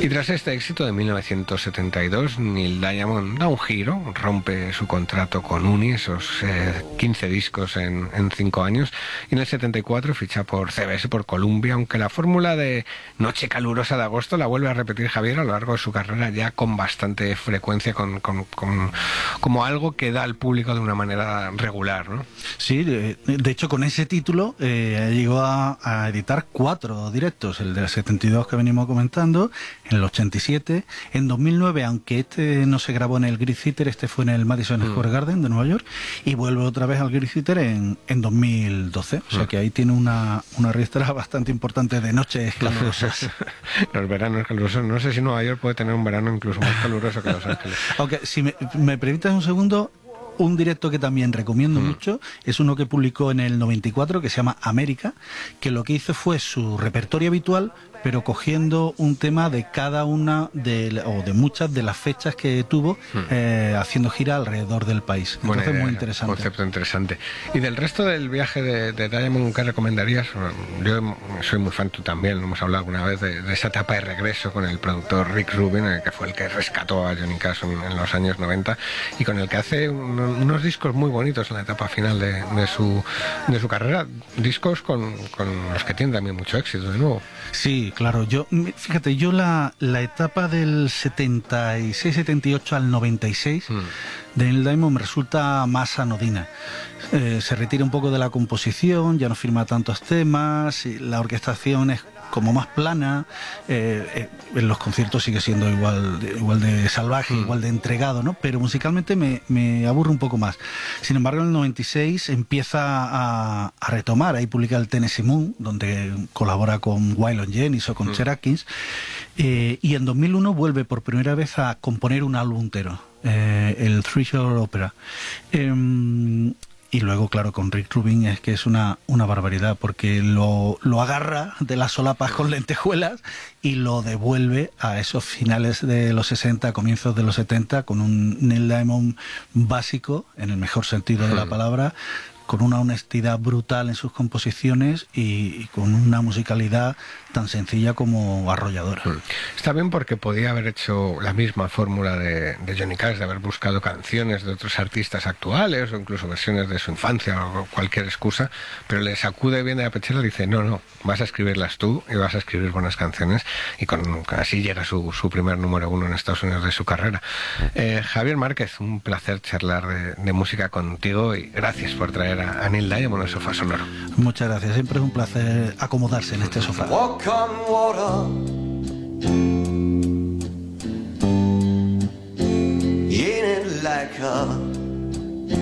Y tras este éxito de 1972, Neil Diamond da un giro, rompe su contrato con UNI, esos 15 discos en 5 años, y en el 74 ficha por CBS, por Columbia, aunque la fórmula de Noche calurosa de agosto la vuelve a repetir Javier a lo largo de su carrera, ya con bastante frecuencia, como algo que da al público de una manera regular, ¿no? Sí, de hecho con ese título llegó a editar 4 directos, el del 72 que venimos comentando, en el 87, en 2009, aunque este no se grabó en el Great Theater, este fue en el Madison Square Garden de Nueva York, y vuelve otra vez al Great Theater en 2012, o sea que ahí tiene una ristra bastante importante de noches calurosas. Los veranos calurosos, no sé si Nueva York puede tener un verano incluso más caluroso que Los Ángeles. Aunque si me permites un segundo, un directo que también recomiendo mucho es uno que publicó en el 94 que se llama América, que lo que hizo fue su repertorio habitual, pero cogiendo un tema de cada una de muchas de las fechas que tuvo haciendo gira alrededor del país. Entonces, idea, muy interesante. Concepto interesante. Y del resto del viaje de Diamond, ¿qué recomendarías? Yo soy muy fan, tú también, lo hemos hablado alguna vez, de esa etapa de regreso con el productor Rick Rubin, que fue el que rescató a Johnny Cash en los años 90, y con el que hace unos discos muy bonitos en la etapa final de su carrera, discos con los que tienen también mucho éxito de nuevo. Sí, claro. Fíjate, yo la etapa del 76-78 al 96 de Neil Diamond me resulta más anodina. Se retira un poco de la composición, ya no firma tantos temas, y la orquestación es como más plana, en los conciertos sigue siendo igual de salvaje, igual de entregado, ¿no? Pero musicalmente me aburre un poco más. Sin embargo, en el 96 empieza a retomar, ahí publica el Tennessee Moon, donde colabora con Waylon Jennings o con Chet Atkins, y en 2001 vuelve por primera vez a componer un álbum entero, el Three Shore Opera. Y luego, claro, con Rick Rubin es que es una barbaridad, porque lo agarra de las solapas con lentejuelas y lo devuelve a esos finales de los 60, comienzos de los 70, con un Neil Diamond básico, en el mejor sentido de la palabra, con una honestidad brutal en sus composiciones y con una musicalidad tan sencilla como arrolladora. Está bien, porque podía haber hecho la misma fórmula de Johnny Cash, de haber buscado canciones de otros artistas actuales o incluso versiones de su infancia o cualquier excusa, pero le sacude bien de la pechera y dice, no, vas a escribirlas tú y vas a escribir buenas canciones, y así llega su primer número 1 en Estados Unidos de su carrera. Javier Márquez, un placer charlar de música contigo, y gracias por traer a Neil Diamond al Sofá Sonoro. Muchas gracias, siempre es un placer acomodarse en este sofá. Walk on water, ain't it like a